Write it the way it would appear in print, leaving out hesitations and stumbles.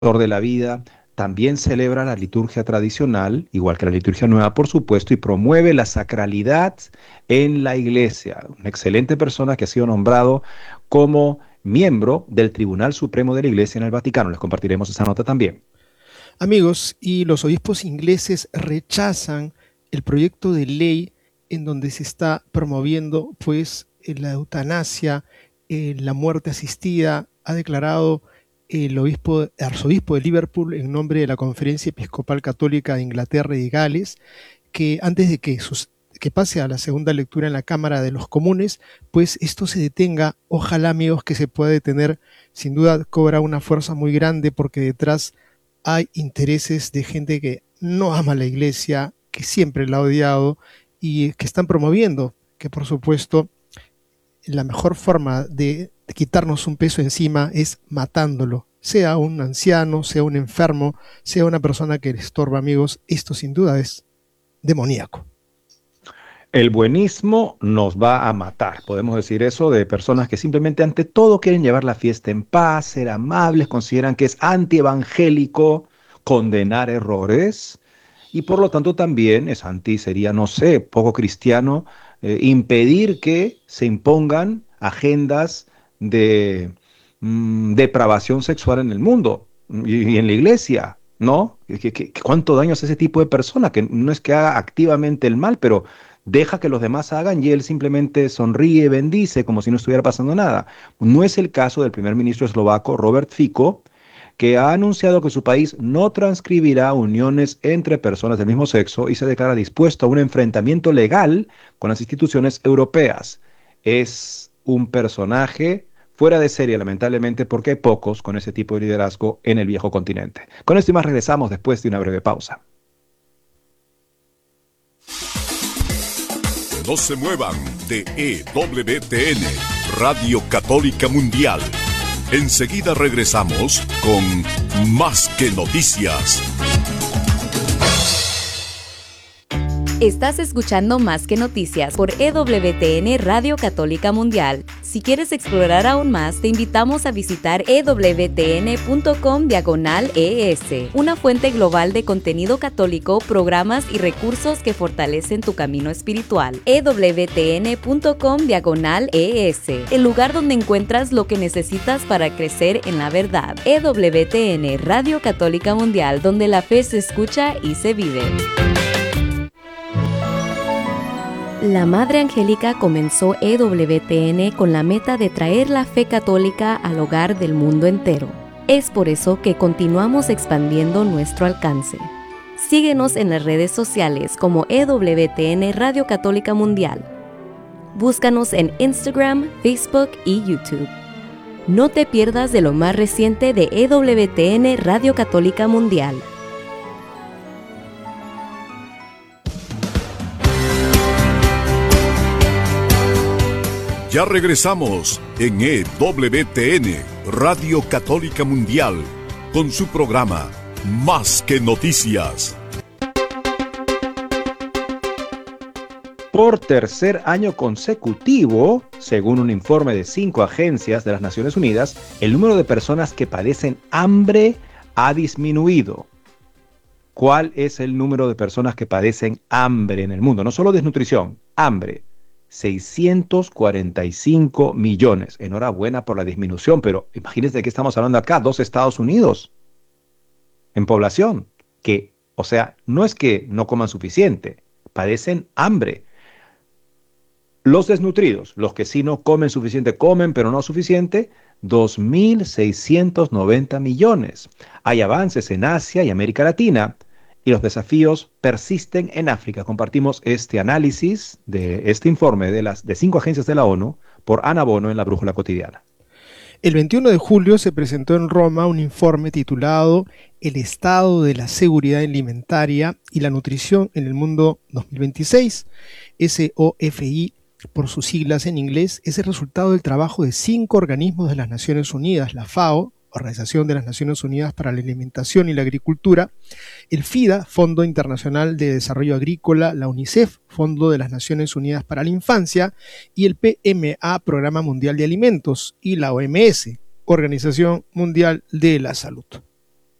de la vida, también celebra la liturgia tradicional, igual que la liturgia nueva, por supuesto, y promueve la sacralidad en la iglesia. Una excelente persona que ha sido nombrado como miembro del Tribunal Supremo de la Iglesia en el Vaticano. Les compartiremos esa nota también. Amigos, y los obispos ingleses rechazan el proyecto de ley en donde se está promoviendo pues la eutanasia, la muerte asistida. Ha declarado el arzobispo de Liverpool en nombre de la Conferencia Episcopal Católica de Inglaterra y de Gales, que antes de que pase a la segunda lectura en la Cámara de los Comunes, pues esto se detenga. Ojalá, amigos, que se pueda detener. Sin duda cobra una fuerza muy grande porque detrás hay intereses de gente que no ama la iglesia, que siempre la ha odiado y que están promoviendo que, por supuesto, la mejor forma de quitarnos un peso encima es matándolo, sea un anciano, sea un enfermo, sea una persona que le estorba, amigos. Esto sin duda es demoníaco. El buenismo nos va a matar, podemos decir eso, de personas que simplemente ante todo quieren llevar la fiesta en paz, ser amables, consideran que es antievangélico condenar errores y por lo tanto también es sería, no sé, poco cristiano, impedir que se impongan agendas de depravación sexual en el mundo y en la iglesia, ¿no? ¿Cuánto daño hace ese tipo de persona? Que no es que haga activamente el mal, pero deja que los demás hagan y él simplemente sonríe, bendice como si no estuviera pasando nada. No es el caso del primer ministro eslovaco Robert Fico, que ha anunciado que su país no transcribirá uniones entre personas del mismo sexo y se declara dispuesto a un enfrentamiento legal con las instituciones europeas. Es un personaje fuera de serie, lamentablemente, porque hay pocos con ese tipo de liderazgo en el viejo continente. Con esto y más regresamos después de una breve pausa. No se muevan de EWTN, Radio Católica Mundial. Enseguida regresamos con Más que Noticias. Estás escuchando Más que Noticias por EWTN Radio Católica Mundial. Si quieres explorar aún más, te invitamos a visitar ewtn.com/es, una fuente global de contenido católico, programas y recursos que fortalecen tu camino espiritual. ewtn.com/es, el lugar donde encuentras lo que necesitas para crecer en la verdad. EWTN Radio Católica Mundial, donde la fe se escucha y se vive. La Madre Angélica comenzó EWTN con la meta de traer la fe católica al hogar del mundo entero. Es por eso que continuamos expandiendo nuestro alcance. Síguenos en las redes sociales como EWTN Radio Católica Mundial. Búscanos en Instagram, Facebook y YouTube. No te pierdas de lo más reciente de EWTN Radio Católica Mundial. Ya regresamos en EWTN, Radio Católica Mundial, con su programa Más que Noticias. Por tercer año consecutivo, según un informe de 5 agencias de las Naciones Unidas, el número de personas que padecen hambre ha disminuido. ¿Cuál es el número de personas que padecen hambre en el mundo? No solo desnutrición, hambre. 645 millones. Enhorabuena por la disminución, pero imagínense de qué estamos hablando acá, 2 Estados Unidos en población, que, o sea, no es que no coman suficiente, padecen hambre. Los desnutridos, los que sí no comen suficiente, comen, pero no suficiente, 2.690 millones. Hay avances en Asia y América Latina, y los desafíos persisten en África. Compartimos este análisis de este informe de 5 agencias de la ONU por Ana Bono en la Brújula Cotidiana. El 21 de julio se presentó en Roma un informe titulado El estado de la seguridad alimentaria y la nutrición en el mundo 2026. SOFI, por sus siglas en inglés, es el resultado del trabajo de 5 organismos de las Naciones Unidas: la FAO, Organización de las Naciones Unidas para la Alimentación y la Agricultura, el FIDA, Fondo Internacional de Desarrollo Agrícola, la UNICEF, Fondo de las Naciones Unidas para la Infancia, y el PMA, Programa Mundial de Alimentos, y la OMS, Organización Mundial de la Salud.